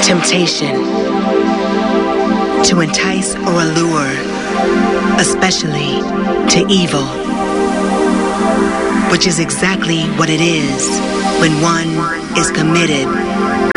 temptation, to entice or allure, especially to evil, which is exactly what it is when one is committed